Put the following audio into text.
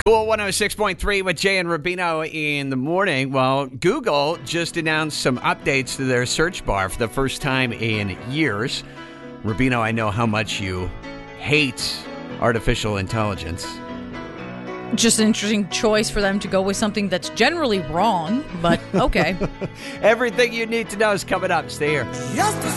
Cool 106.3 with Jay and Rubino in the morning. Well, Google just announced some updates to their search bar for the first time in years. Rubino, I know how much you hate artificial intelligence. Just an interesting choice for them to go with something that's generally wrong, but okay. Everything you need to know is coming up. Stay here. Just a